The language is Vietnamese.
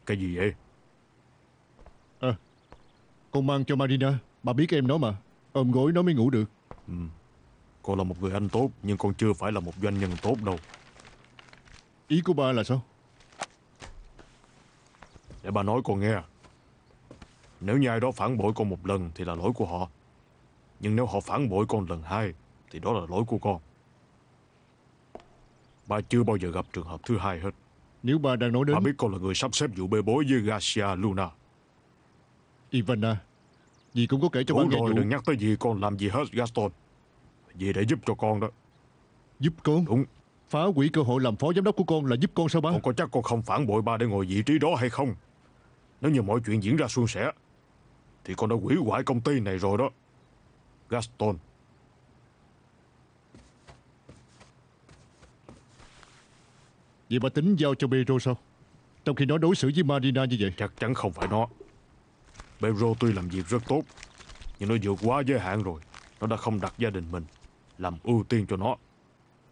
Cái gì vậy? Con mang cho Marina. Bà biết em nó mà. Ôm gối nó mới ngủ được. Con là một người anh tốt, nhưng con chưa phải là một doanh nhân tốt đâu. Ý của ba là sao? Để bà nói con nghe. Nếu như ai đó phản bội con một lần thì là lỗi của họ. Nhưng nếu họ phản bội con lần hai thì đó là lỗi của con. Ba chưa bao giờ gặp trường hợp thứ hai hết. Nếu ba đang nói đến Ba biết con là người sắp xếp vụ bê bối với Garcia Luna. Ivana, dì cũng có kể cho ba Đủ nghe rồi, vụ đừng nhắc tới gì con làm gì hết, Gaston. Vì để giúp cho con đó. giúp con. Đúng. Phá hủy cơ hội làm phó giám đốc của con là giúp con sao ba? Con có chắc con không phản bội ba để ngồi vị trí đó hay không? Nếu như mọi chuyện diễn ra suôn sẻ thì con đã hủy hoại công ty này rồi đó, Gaston. Vậy bà tính giao cho Pedro sao? Trong khi nó đối xử với Marina như vậy. Chắc chắn không phải nó. Pedro tuy làm việc rất tốt, nhưng nó vượt quá giới hạn rồi. Nó đã không đặt gia đình mình làm ưu tiên cho nó.